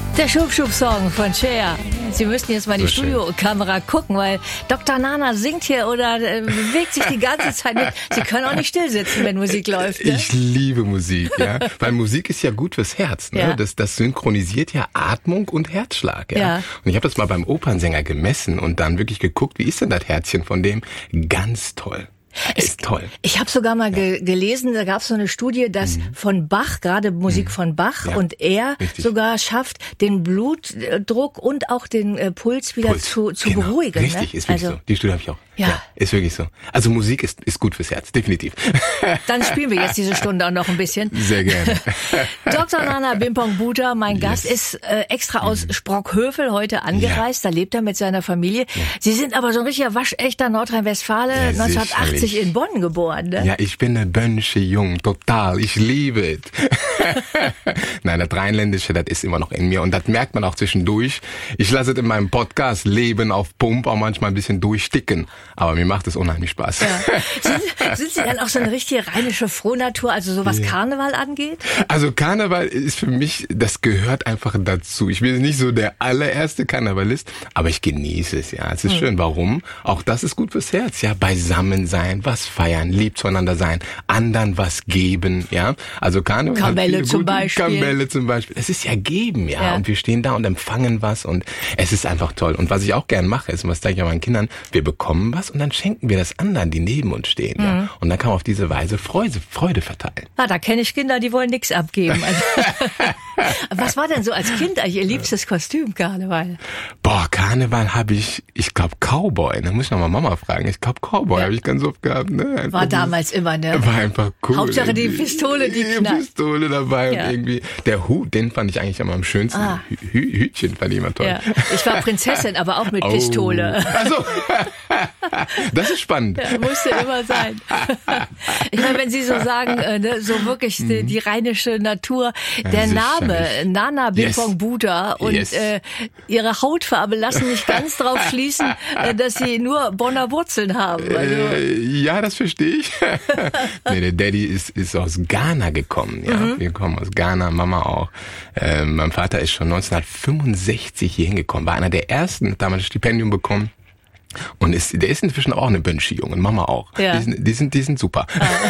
Der Schub-Schub-Song von Cher. Sie müssten jetzt mal in die Studiokamera gucken, weil Dr. Nana singt hier oder bewegt sich die ganze Zeit mit. Sie können auch nicht still sitzen, wenn Musik läuft. Ne? Ich liebe Musik, ja. Weil Musik ist ja gut fürs Herz. Ne? Ja. Das synchronisiert ja Atmung und Herzschlag. Ja. Und ich habe das mal beim Opernsänger gemessen und dann wirklich geguckt, wie ist denn das Herzchen von dem? Ganz toll. Ist toll. Ich habe sogar mal gelesen, da gab es so eine Studie, dass von Bach, gerade Musik von Bach, und er sogar schafft, den Blutdruck und auch den Puls wieder zu beruhigen. Richtig, ne? Ist wirklich so. Die Studie habe ich auch. Ja, ist wirklich so. Also Musik ist gut fürs Herz, definitiv. Dann spielen wir jetzt diese Stunde auch noch ein bisschen. Sehr gerne. Dr. Nana Bimpong Bhuta, mein Gast, ist extra aus Sprockhövel heute angereist. Da lebt er mit seiner Familie. Sie sind aber so ein richtiger waschechter Nordrhein-Westfale, 1980 in Bonn geboren. Ne? Ja, ich bin eine Bönnische Jung, total. Ich liebe es. Nein, das Rheinländische, das ist immer noch in mir. Und das merkt man auch zwischendurch. Ich lasse es in meinem Podcast Leben auf Pump auch manchmal ein bisschen durchsticken. Aber mir macht es unheimlich Spaß. Ja. Sind Sie dann auch so eine richtige rheinische Frohnatur, also so was Karneval angeht? Also Karneval ist für mich, das gehört einfach dazu. Ich bin nicht so der allererste Karnevalist, aber ich genieße es, ja. Es ist schön. Warum? Auch das ist gut fürs Herz, ja. Beisammen sein, was feiern, lieb zueinander sein, anderen was geben, ja. Also Karneval. Kamelle zum Beispiel. Kamelle zum Beispiel. Es ist ja geben, ja. Und wir stehen da und empfangen was und es ist einfach toll. Und was ich auch gern mache, ist, und was zeige ich auch meinen Kindern, wir bekommen was und dann schenken wir das anderen, die neben uns stehen, ja. Und dann kann man auf diese Weise Freude verteilen. Ah, da kenne ich Kinder, die wollen nichts abgeben. Also, was war denn so als Kind eigentlich Ihr liebstes Kostüm, Karneval? Boah, Karneval habe ich glaube Cowboy. Da muss ich noch mal Mama fragen. Ich glaube Cowboy habe ich ganz oft gehabt. Ne? War damals immer, ne? War einfach cool. Hauptsache irgendwie. Die Pistole, die knallt. Pistole dabei und irgendwie der Hut, den fand ich eigentlich immer am schönsten. Hütchen fand ich immer toll. Ja. Ich war Prinzessin, aber auch mit Pistole. Also, das ist spannend. Ja, musste immer sein. Ich meine, wenn Sie so sagen, ne, so wirklich die rheinische Natur, der Name Nana Bimpong Bhuta und Ihre Hautfarbe lassen nicht ganz drauf schließen, dass Sie nur Bonner Wurzeln haben. Also. Ja, das verstehe ich. Nee, der Daddy ist aus Ghana gekommen. Ja, wir kommen aus Ghana, Mama auch. Mein Vater ist schon 1965 hier hingekommen, war einer der ersten, hat damals ein Stipendium bekommen. Und der ist inzwischen auch eine Bönsche Jung und Mama auch. Ja. Die sind super.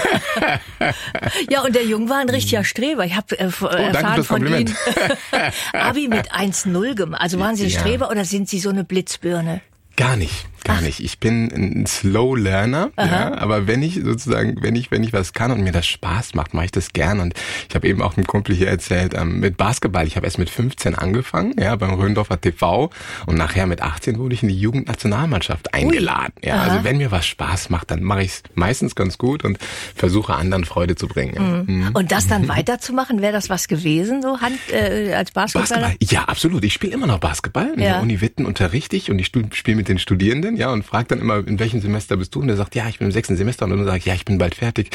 Ja, und der Jung war ein richtiger Streber. Ich habe erfahren von Ihnen. Abi mit 1,0 gemacht. Also waren Sie ein Streber oder sind Sie so eine Blitzbirne? Gar nicht. Ich bin ein Slow Learner, ja, aber wenn ich was kann und mir das Spaß macht, mache ich das gern. Und ich habe eben auch einem Kumpel hier erzählt, mit Basketball, ich habe erst mit 15 angefangen, ja, beim Röndorfer TV und nachher mit 18 wurde ich in die Jugendnationalmannschaft eingeladen. Ja, also wenn mir was Spaß macht, dann mache ich es meistens ganz gut und versuche anderen Freude zu bringen. Und das dann weiterzumachen, wäre das was gewesen, so als Basketballer? Ja, absolut. Ich spiele immer noch Basketball. In der Uni Witten unterrichte ich und ich spiele mit den Studierenden. Ja, und fragt dann immer, in welchem Semester bist du? Und er sagt, ja, ich bin im 6. Semester. Und dann sage ich, ja, ich bin bald fertig.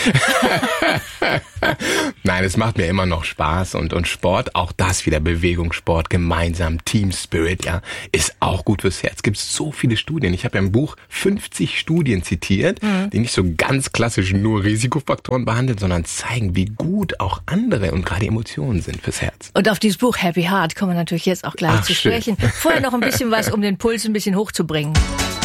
Nein, es macht mir immer noch Spaß. Und Sport, auch das wieder Bewegungssport, gemeinsam, Team Spirit, ja, ist auch gut fürs Herz. Es gibt so viele Studien. Ich habe ja im Buch 50 Studien zitiert, die nicht so ganz klassisch nur Risikofaktoren behandeln, sondern zeigen, wie gut auch andere und gerade Emotionen sind fürs Herz. Und auf dieses Buch Happy Heart kommen wir natürlich jetzt auch gleich zu sprechen. Vorher noch ein bisschen was, um den Puls ein bisschen hochzubringen.